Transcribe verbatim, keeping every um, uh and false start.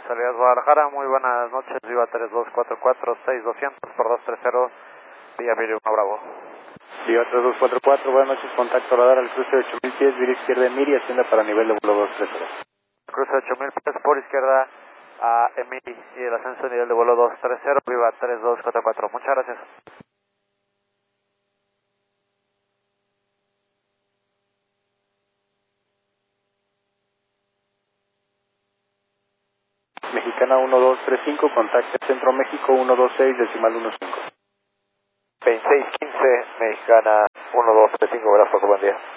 Salida Guadalajara, muy buenas noches, Viva tres dos cuatro cuatro seis doscientos por dos tres cero, Villa Emilio uno Bravo. Viva tres dos cuatro cuatro, buenas noches, contacto radar al cruce de ocho mil pies, vía izquierda de Miri, ascienda para nivel de vuelo dos tres cero. Cruce de ocho mil pies por izquierda a Emiri y el ascenso de nivel de vuelo dos tres cero, Viva tres dos cuatro cuatro, muchas gracias. Mexicana uno dos tres cinco, contacto Centro México uno dos seis, decimal uno cinco. veintiséis quince, Mexicana uno dos tres cinco, gracias, buen día.